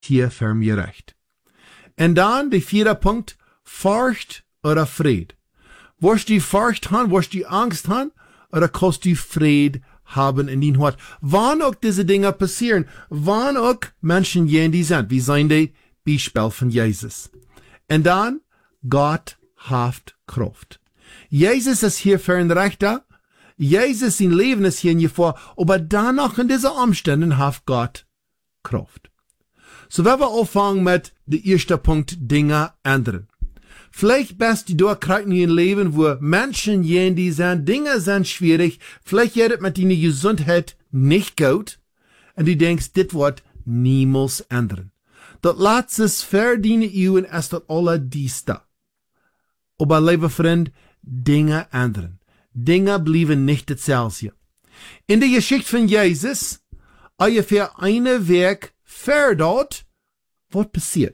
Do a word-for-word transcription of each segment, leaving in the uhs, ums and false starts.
hier für mir recht. Und dann der vierte Punkt, Furcht oder Fried. Wirst du Furcht haben, wirst du Angst haben, oder kannst du Fried haben in dein Hort? Wann auch diese Dinge passieren, wann auch Menschen gehen, die sind, wie sind die Beispiel von Jesus. Und dann, Gott hat Kraft. Jesus ist hier für ein Rechter, Jesus sein Leben ist hier nicht vor, aber danach in diesen Umständen hat Gott Kraft. So werden wir anfangen mit dem ersten Punkt, Dinge ändern. Vielleicht bist du da gerade in ein Leben, wo Menschen gehen, die sind, Dinge sind schwierig, vielleicht geht es mit deiner Gesundheit nicht gut, und du denkst, das wird niemals ändern. Das letzte für deine Euen ist das alle dies da. Aber, lieber Freund, Dinge ändern. Dinge bleiben nicht dasselbe. In der Geschichte von Jesus, ungefähr eine Weg vor dort, was passiert?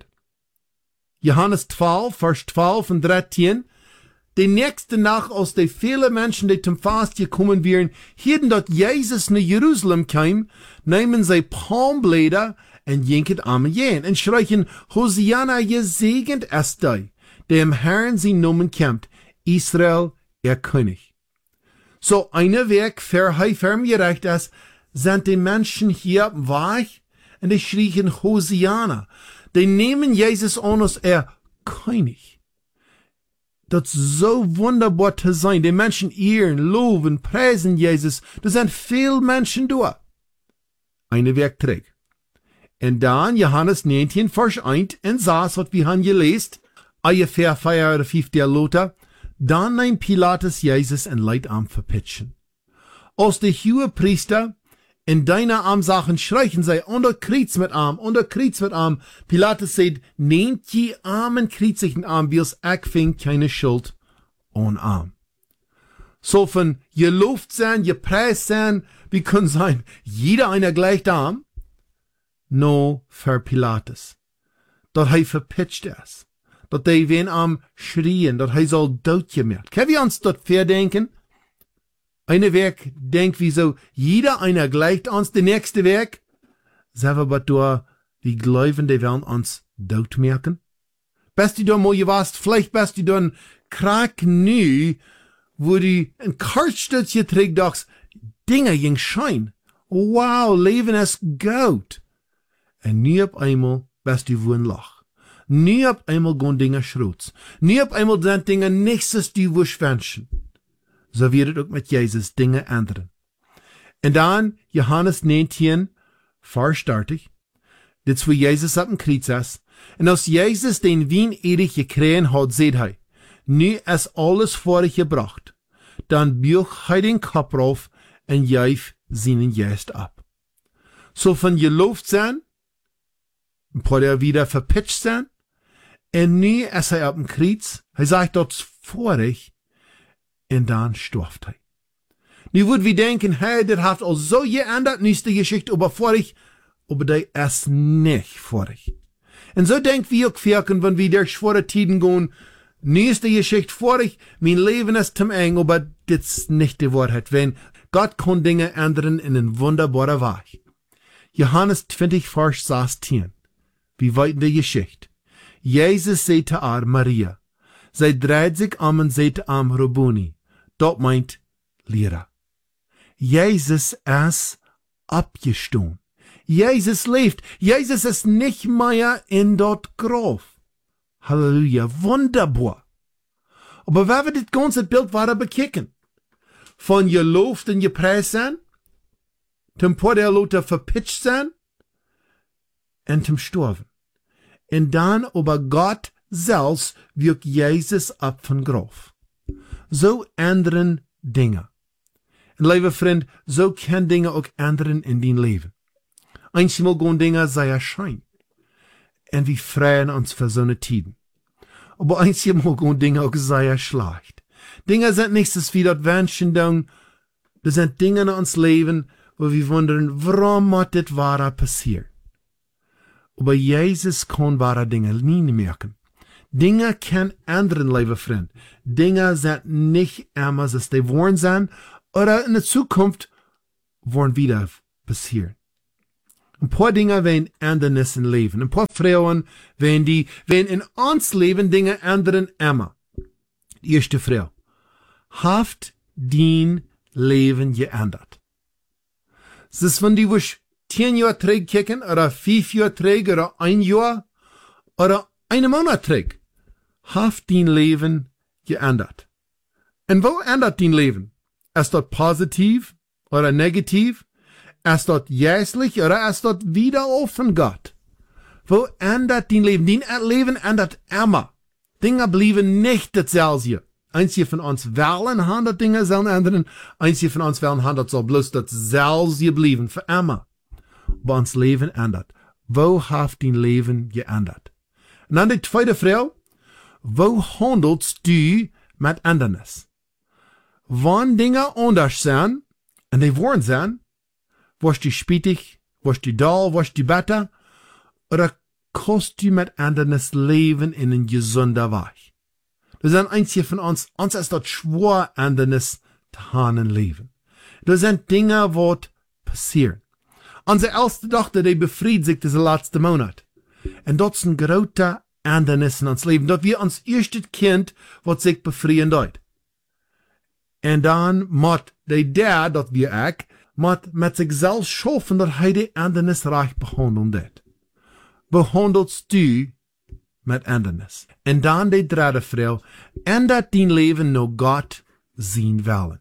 Johannes zwölf, Vers zwölf und dreizehn. Die nächste Nacht, als die viele Menschen, die zum Fast gekommen wären, hielten dort Jesus nach Jerusalem kam, nehmen sie Palmblätter und jinken Amen jen und schreien, Hosianna, gesegnet ist der, der im Herrn sein Namen kämpft, Israel, ihr König. So eine Weg für hei für mir recht ist, sind die Menschen hier weich und die schrien Hosianna. Die nehmen Jesus an als er König. Das ist so wunderbar zu sein. Die Menschen ehren, loben, preisen Jesus. Da sind viele Menschen da. Eine Weg trägt. Und dann Johannes neunzehn, Vers eins, und saß, was wir haben gelesen, ungefähr vier oder fünf der Lothar, dann nahm Pilatus Jesus und leid am verpitchen. Als die hohe Priester in deiner Armsachen schreien sei, unter Kreuz mit Arm, unter Kreuz mit Arm. Pilatus sagt, nehmt die armen kreuzigen Arm, wie es ich fing keine Schuld ohne Arm. So von gelobt sein, gepreist sein, wie kann sein, jeder einer gleicht Arm? No, für Pilatus. Dort hei verpitcht es. Dort die wen am schrien, dort hei soll dort gemerkt. Können wir uns dort verdenken? Eine Weg denkt wie so, jeder einer gleicht uns, der nächste Weg. Selber aber da, wie Gläubigen, die werden uns dort merken. Bist du da mal gewasst, vielleicht bist du da ein Krack nü, wo du ein Kartstützchen trägt, dachts, Dinge jing schein. Wow, Leben ist gut. Und nie auf einmal bist du wo ein Loch. Nie auf einmal gehen Dinge schrotz. Nie auf einmal sind Dinge nächstes, die wo schwänschen. So wird es auch mit Jesus Dinge ändern. Und dann Johannes neunzehn, Vers dreißig, das wo Jesus ab dem Kreuz ist. Und als Jesus den Wein ewig gekriegt hat, seht er, nu ist alles vor euch gebracht. Dann büch er den Kopf rauf und jäuf seinen Geist ab. So von gelobt sein, ein paar Jahre wieder verpitcht sein, und nu ist er ab dem Kreuz, er sagt dort vor euch, und dann stirbt er. Nu würden wir denken, hey, das hat auch so geändert, nu ist die Geschichte aber vor euch, aber der ist nicht vor euch. Und so denken wir auch wirken, wenn wir durch schwere Tiden gehen, nu ist die Geschichte vor euch, mein Leben ist zum eng, aber das ist nicht die Wahrheit, wenn Gott kann Dinge ändern in ein wunderbarer Weg. Johannes zwanzig, Vers sechzehn. Wie weit in der Geschichte? Jesus sagte ar Maria, sie dreht sich am und sagte am Rabboni. Dort meint Lehrer. Jesus ist abgestoßen. Jesus lebt. Jesus ist nicht mehr in dort Grab. Halleluja, wunderbar. Aber wenn wir das ganze Bild weiter bekicken, von gelobt und gepreist sein, zum paar der Leute verpitcht sein, und zum Sterben. Und dann aber Gott selbst wirkt Jesus ab von Grab. So ändern Dinge. Und lieber Freund, so kann Dinge auch ändern in dein Leben. Einmal gehen Dinge sei erscheinen. Und wir freuen uns für so eine Tiden. Aber einmal gehen Dinge auch sehr schlecht. Dinge sind nichts wie das Wünschen, das sind Dinge in uns Leben, wo wir wundern, warum hat das wahre passiert. Aber Jesus kann wahre Dinge nie merken. Dinge kann ändern, lieber Freund. Dinge sind nicht immer, als die wollen sein, oder in der Zukunft wollen wieder passieren. Ein paar Dinge werden Ändernis im Leben. Ein paar Frauen werden die, werden in uns Leben Dinge ändern immer. Die erste Frau. Haft dein Leben geändert. Es ist, wenn die wusch zehn Jahre träg kicken, oder fünf Jahre träg, oder ein Jahr, oder einen Monat träg. Haft dein Leben geändert. Und wo ändert dein Leben? Ist das positiv oder negativ? Ist das jährlich oder ist das wieder von Gott? Wo ändert dein Leben? Dein Leben ändert immer. Dinge bleiben nicht dasselbe. Einzige von uns wollen hundert Dinge sollen ändern. Einzige von uns wollen hundert soll bloß dasselbe bleiben. Für immer. Aber uns Leben ändert. Wo hat dein Leben geändert? Und dann die zweite Frage. Wo handelst du mit Ändernis? Wann Dinge anders sind, und die wollen sein, wirst du spietig, wirst du dull, wirst du besser, oder kannst du mit Ändernis leben in einen gesunden Weg? Das sind einzige von uns, uns ist das schwer, Ändernis zu haben im Leben. Das sind Dinge, die passieren. Unsere älteste Tochter, die befriedet sich diesen letzten Monat. Und das ist ein großer Ändernis in uns Leben. Dass wir uns erstes Kind, was sich befrieden dort. Und dann muss der der, dat wir auch, muss mit sich selbst schaffen, dass er die Ändernis reich behandeln wird. Behandelst du mit Ändernis? Und dann die dritte Frau, ändert dein Leben nur Gott sein Willen.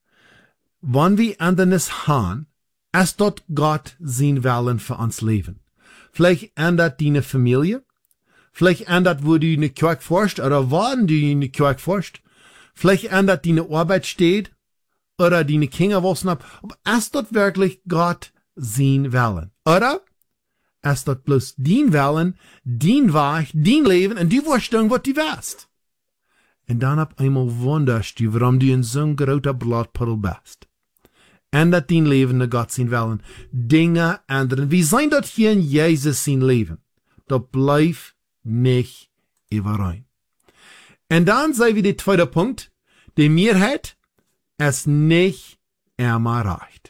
Wenn wir Ändernis haben, ist dort Gott sein Willen für uns Leben. Vielleicht ändert deine Familie, vielleicht ändert, wo du in der Kirche forschst, oder wann du in der Kirche forschst. Vielleicht ändert deine Arbeit steht, oder deine Kinder wissen ab, aber ist dort wirklich Gott sein Willen? Oder ist dort bloß dein Willen, dein Weg, dein Leben, und die Vorstellung, was du weißt? Und dann ab einmal wunderst du, warum du in so ein großer Blattpuddel bist. Ändert dein Leben nach Gott sein Willen. Dinge ändern. Wie sein dort hier in Jesus sein Leben? Das bleibt nicht überein. Und dann sei wie der zweite Punkt, die Mehrheit es nicht immer reicht.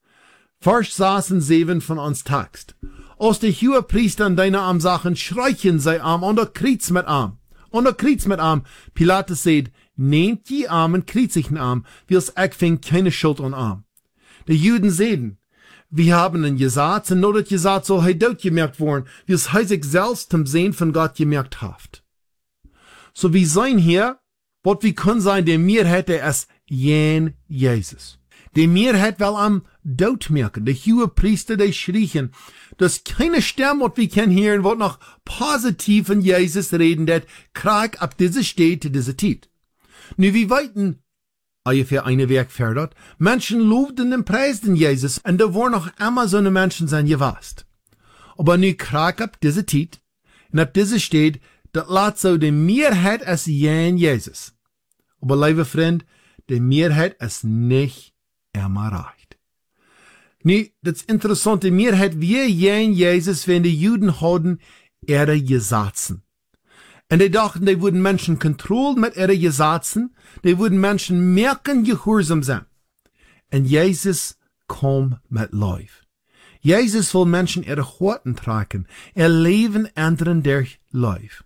Vers saßen sieben von uns Text. Als die Hohepriester an deine Arm sachen, schreien sei Arm und er kriegt's mit Arm. Und er kriegt's mit Arm. Pilatus sagt, nehmt die Arm und kriegt sich den Arm, wie es ich fing keine Schuld an Arm. Die Juden sehen, wir haben einen gesagt, und nur das gesagt soll er dort gemerkt worden, wie es er sich selbst zum Sehen von Gott gemerkt hat. So wie sein hier, was wir können sein, der Mehrheit, der es jen Jesus. Die Mehrheit will am Tod merken. Die Hohepriester, die schrien, dass keine Stimme, was wir können hören, was noch positiv von Jesus reden, der Krieg ab dieser Städte, diese Zeit. Nu, wir weiten, ungefähr eine Werk fördert, Menschen lobten und preisten Jesus, und da waren noch immer so eine Menschen sein gewast. Aber nu Krieg ab dieser Zeit, und ab dieser Städte, das lässt so die Mehrheit es jen Jesus. Aber, liebe Freund, die Mehrheit es nicht immer reicht. Nu, das interessante Mehrheit, wir jen Jesus, wenn die Juden haben, ihre Gesetze. Und die dachten, die würden Menschen kontrollieren mit ihren Gesetzen, die würden Menschen merken, gehorsam sein. Und Jesus kam mit Life. Jesus will Menschen ihre Horten tragen, ihr Leben ändern durch Life.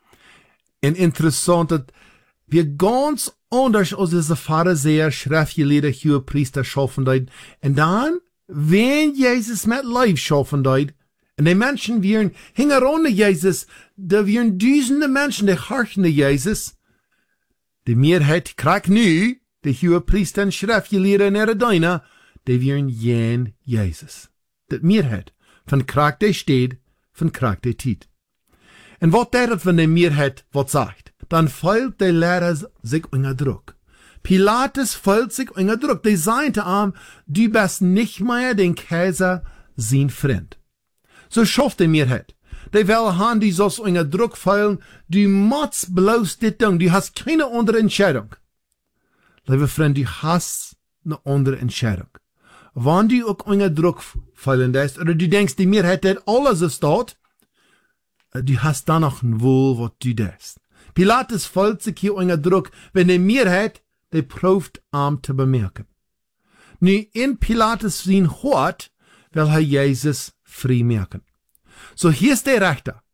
Und interessant, dass wir ganz anders als diese Pharisäer, Schriftgelehrte, Hohepriester schaffen dort. Und dann, wenn Jesus mit Life schaffen dort, und die Menschen wären, hingen ohne Jesus, da wären Dutzende Menschen, die harchen Jesus. Die Mehrheit kriegt nu, die Hohepriester und Schriftgelehrte in ihre Deine, die wären jen Jesus. Die Mehrheit von kriegt der steht, von kriegt der Tiet. Und was das, wenn die Mehrheit was sagt? Dann fällt der Lehrer sich unter Druck. Pilatus fällt sich unter Druck. Die sagte ihm, du bist nicht mehr den Kaiser, sein Freund. So schafft die Mehrheit. Die will haben, die sollst unter Druck fallen, du musst bloß das tun, du hast keine andere Entscheidung. Liebe Freund, du hast eine andere Entscheidung. Wenn du auch unter Druck fallen lässt, oder du denkst, die Mehrheit hat alles ist dort, du hast dann noch ein Wohl, was du denkst. Pilatus fällt sich hier unter Druck, wenn die Mehrheit, die prüft, arm zu bemerken. Nu, in Pilatus sein Hort, will er Jesus frei merken. So hier ist der Rechter.